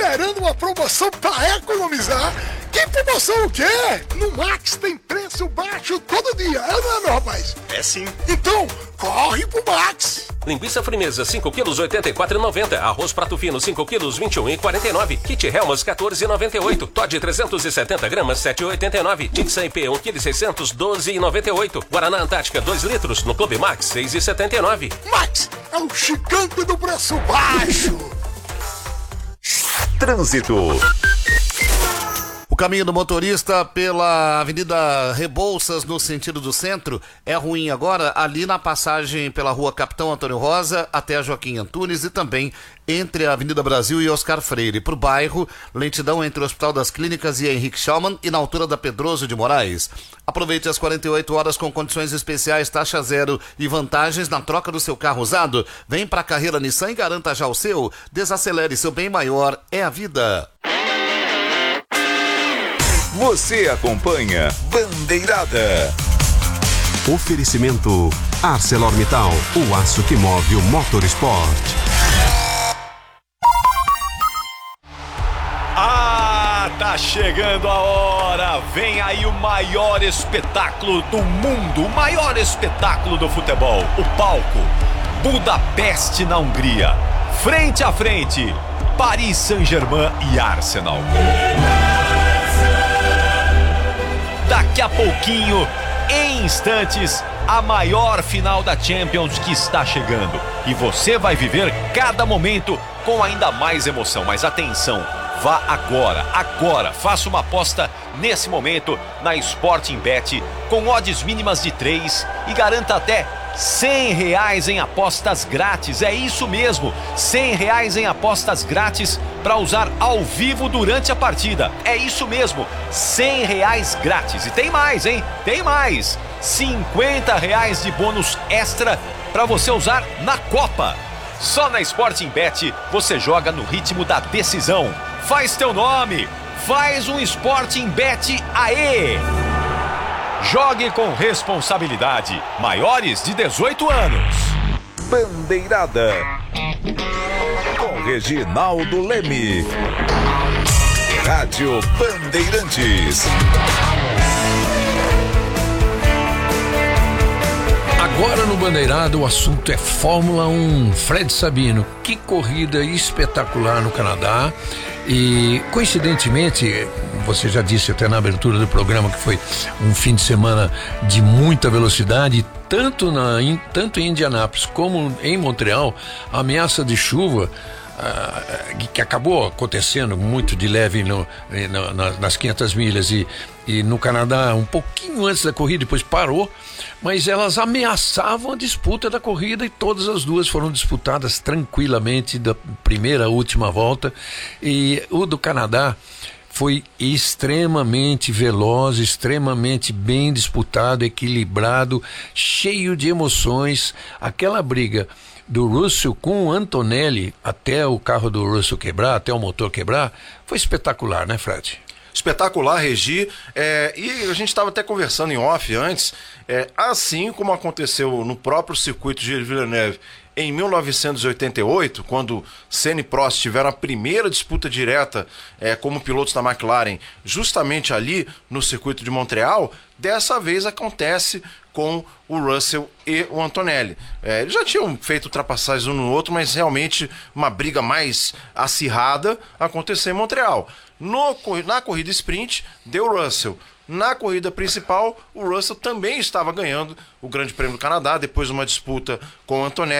esperando uma promoção pra economizar? Que promoção o quê? No Max tem preço baixo todo dia, não é, meu rapaz? É sim. Então, corre pro Max. Linguiça frimeza 5 quilos 84,90. Arroz prato fino 5 quilos 21,49. Kit Helmas 14,98. Todd 370 gramas 7,89. Dixon IP 1 kg 600 12,98. Guaraná Antártica 2 litros no Clube Max 6,79. Max é o gigante do preço baixo. Trânsito. O caminho do motorista pela Avenida Rebouças, no sentido do centro, é ruim agora, ali na passagem pela rua Capitão Antônio Rosa até a Joaquim Antunes e também entre a Avenida Brasil e Oscar Freire. Para o bairro, lentidão entre o Hospital das Clínicas e Henrique Schaumann e na altura da Pedroso de Moraes. Aproveite as 48 horas com condições especiais, taxa zero e vantagens na troca do seu carro usado. Vem para a Carreira Nissan e garanta já o seu. Desacelere, seu bem maior é a vida. Você acompanha Bandeirada. Oferecimento ArcelorMittal, o aço que move o motorsport. Tá chegando a hora. Vem aí o maior espetáculo do mundo, o maior espetáculo do futebol. O palco Budapeste, na Hungria. Frente a frente, Paris Saint-Germain e Arsenal. Daqui a pouquinho, em instantes, a maior final da Champions que está chegando. E você vai viver cada momento com ainda mais emoção. Mas atenção, vá agora, faça uma aposta nesse momento na Sporting Bet com odds mínimas de 3 e garanta até R$100 em apostas grátis. É isso mesmo, R$100 em apostas grátis para usar ao vivo durante a partida. É isso mesmo, R$100 grátis. E tem mais, hein? Tem mais, R$50 de bônus extra para você usar na Copa. Só na Sporting Bet você joga no ritmo da decisão. Faz teu nome, faz um Sporting Bet aê! Jogue com responsabilidade. Maiores de 18 anos. Bandeirada. Com Reginaldo Leme. Rádio Bandeirantes. Agora no Bandeirada o assunto é Fórmula 1. Fred Sabino, que corrida espetacular no Canadá. E coincidentemente, você já disse até na abertura do programa que foi um fim de semana de muita velocidade, tanto em Indianápolis como em Montreal, a ameaça de chuva que acabou acontecendo muito de leve nas 500 milhas e no Canadá um pouquinho antes da corrida, depois parou, mas elas ameaçavam a disputa da corrida e todas as duas foram disputadas tranquilamente da primeira à última volta. E o do Canadá foi extremamente veloz, extremamente bem disputado, equilibrado, cheio de emoções. Aquela briga do Russell com o Antonelli até o carro do Russell quebrar, até o motor quebrar, foi espetacular, né, Fred? Espetacular, Regi. E a gente estava até conversando em off antes, assim como aconteceu no próprio circuito de Villeneuve em 1988, quando Senna e Prost tiveram a primeira disputa direta como pilotos da McLaren, justamente ali no circuito de Montreal, dessa vez acontece com o Russell e o Antonelli. Eles já tinham feito ultrapassagens um no outro, mas realmente uma briga mais acirrada aconteceu em Montreal. Na corrida sprint, deu Russell. Na corrida principal, o Russell também estava ganhando o Grande Prêmio do Canadá, depois de uma disputa com o Antonelli.